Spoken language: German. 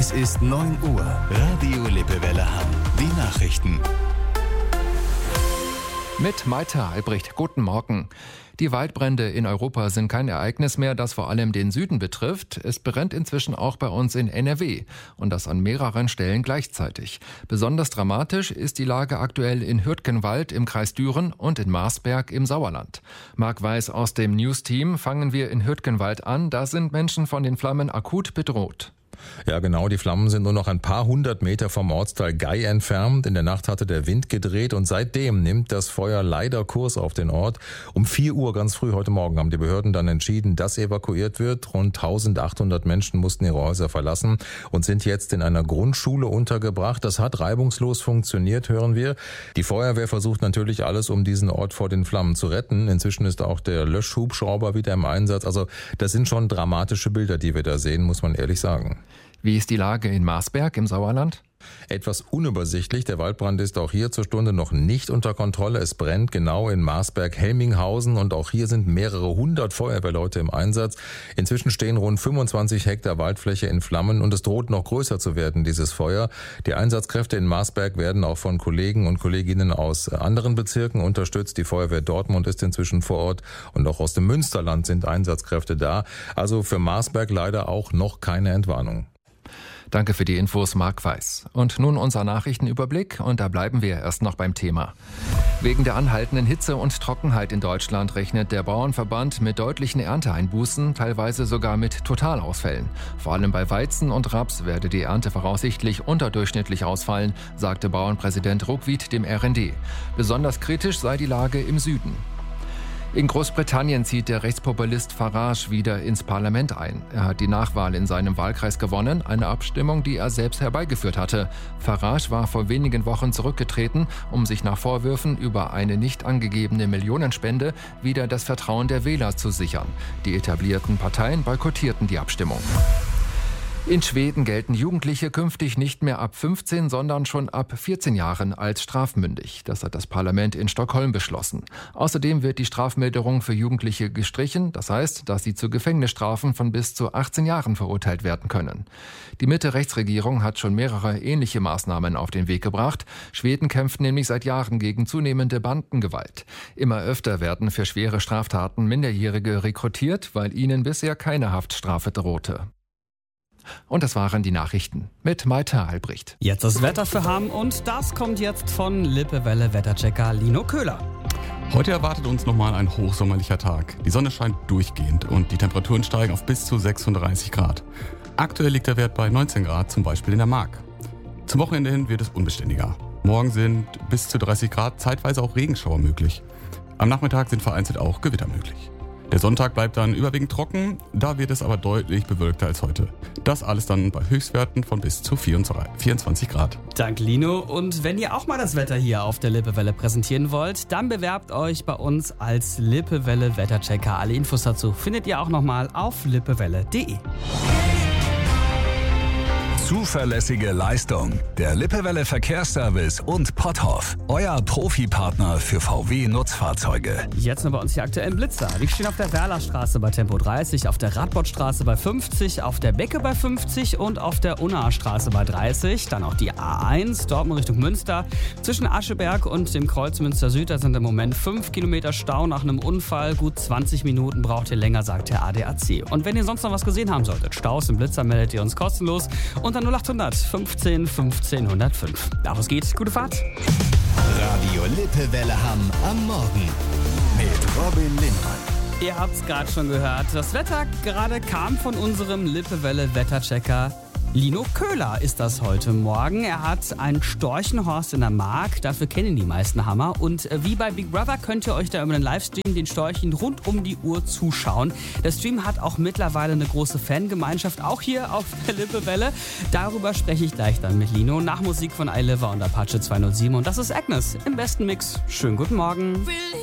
Es ist 9 Uhr. Radio Lippewelle Hamm. Die Nachrichten. Mit Maita Albrecht. Guten Morgen. Die Waldbrände in Europa sind kein Ereignis mehr, das vor allem den Süden betrifft. Es brennt inzwischen auch bei uns in NRW und das an mehreren Stellen gleichzeitig. Besonders dramatisch ist die Lage aktuell in Hürtgenwald im Kreis Düren und in Marsberg im Sauerland. Marc Weiß aus dem News-Team. Fangen wir in Hürtgenwald an. Da sind Menschen von den Flammen akut bedroht. Ja genau, die Flammen sind nur noch ein paar hundert Meter vom Ortsteil Gei entfernt. In der Nacht hatte der Wind gedreht und seitdem nimmt das Feuer leider Kurs auf den Ort. Um 4 Uhr ganz früh heute Morgen haben die Behörden dann entschieden, dass evakuiert wird. Rund 1800 Menschen mussten ihre Häuser verlassen und sind jetzt in einer Grundschule untergebracht. Das hat reibungslos funktioniert, hören wir. Die Feuerwehr versucht natürlich alles, um diesen Ort vor den Flammen zu retten. Inzwischen ist auch der Löschhubschrauber wieder im Einsatz. Also das sind schon dramatische Bilder, die wir da sehen, muss man ehrlich sagen. Wie ist die Lage in Marsberg im Sauerland? Etwas unübersichtlich. Der Waldbrand ist auch hier zur Stunde noch nicht unter Kontrolle. Es brennt genau in Marsberg-Helminghausen und auch hier sind mehrere hundert Feuerwehrleute im Einsatz. Inzwischen stehen rund 25 Hektar Waldfläche in Flammen und es droht noch größer zu werden, dieses Feuer. Die Einsatzkräfte in Marsberg werden auch von Kollegen und Kolleginnen aus anderen Bezirken unterstützt. Die Feuerwehr Dortmund ist inzwischen vor Ort und auch aus dem Münsterland sind Einsatzkräfte da. Also für Marsberg leider auch noch keine Entwarnung. Danke für die Infos, Marc Weiß. Und nun unser Nachrichtenüberblick und da bleiben wir erst noch beim Thema. Wegen der anhaltenden Hitze und Trockenheit in Deutschland rechnet der Bauernverband mit deutlichen Ernteeinbußen, teilweise sogar mit Totalausfällen. Vor allem bei Weizen und Raps werde die Ernte voraussichtlich unterdurchschnittlich ausfallen, sagte Bauernpräsident Ruckwied dem RND. Besonders kritisch sei die Lage im Süden. In Großbritannien zieht der Rechtspopulist Farage wieder ins Parlament ein. Er hat die Nachwahl in seinem Wahlkreis gewonnen, eine Abstimmung, die er selbst herbeigeführt hatte. Farage war vor wenigen Wochen zurückgetreten, um sich nach Vorwürfen über eine nicht angegebene Millionenspende wieder das Vertrauen der Wähler zu sichern. Die etablierten Parteien boykottierten die Abstimmung. In Schweden gelten Jugendliche künftig nicht mehr ab 15, sondern schon ab 14 Jahren als strafmündig. Das hat das Parlament in Stockholm beschlossen. Außerdem wird die Strafmilderung für Jugendliche gestrichen. Das heißt, dass sie zu Gefängnisstrafen von bis zu 18 Jahren verurteilt werden können. Die Mitte-Rechts-Regierung hat schon mehrere ähnliche Maßnahmen auf den Weg gebracht. Schweden kämpft nämlich seit Jahren gegen zunehmende Bandengewalt. Immer öfter werden für schwere Straftaten Minderjährige rekrutiert, weil ihnen bisher keine Haftstrafe drohte. Und das waren die Nachrichten mit Maita Albrecht. Jetzt das Wetter für Hamm und das kommt jetzt von Lippewelle-Wetterchecker Lino Köhler. Heute erwartet uns nochmal ein hochsommerlicher Tag. Die Sonne scheint durchgehend und die Temperaturen steigen auf bis zu 36 Grad. Aktuell liegt der Wert bei 19 Grad, zum Beispiel in der Mark. Zum Wochenende hin wird es unbeständiger. Morgen sind bis zu 30 Grad, zeitweise auch Regenschauer möglich. Am Nachmittag sind vereinzelt auch Gewitter möglich. Der Sonntag bleibt dann überwiegend trocken, da wird es aber deutlich bewölkter als heute. Das alles dann bei Höchstwerten von bis zu 24 Grad. Dank Lino. Und wenn ihr auch mal das Wetter hier auf der Lippewelle präsentieren wollt, dann bewerbt euch bei uns als Lippewelle Wetterchecker. Alle Infos dazu findet ihr auch nochmal auf lippewelle.de. Zuverlässige Leistung. Der Lippewelle Verkehrsservice und Potthoff. Euer Profipartner für VW-Nutzfahrzeuge. Jetzt noch bei uns die aktuellen Blitzer. Die stehen auf der Werlerstraße bei Tempo 30, auf der Radbottstraße bei 50, auf der Becke bei 50 und auf der Unnaher-Straße bei 30. Dann auch die A1, Dortmund Richtung Münster. Zwischen Ascheberg und dem Kreuz Münster Süd, da sind im Moment 5 Kilometer Stau nach einem Unfall. Gut 20 Minuten braucht ihr länger, sagt der ADAC. Und wenn ihr sonst noch was gesehen haben solltet, Staus im Blitzer, meldet ihr uns kostenlos. Unter 0800 15 15 105. Auf es geht, gute Fahrt. Radio Lippewelle Hamm am Morgen mit Robin Lindmann. Ihr habt es gerade schon gehört. Das Wetter gerade kam von unserem Lippewelle-Wetterchecker Lino Köhler ist das heute Morgen. Er hat einen Storchenhorst in der Mark, dafür kennen die meisten Hammer. Und wie bei Big Brother könnt ihr euch da über den Livestream den Storchen rund um die Uhr zuschauen. Der Stream hat auch mittlerweile eine große Fangemeinschaft, auch hier auf der Lippewelle. Darüber spreche ich gleich dann mit Lino, nach Musik von iLiver und Apache 207. Und das ist Agnes im besten Mix. Schönen guten Morgen.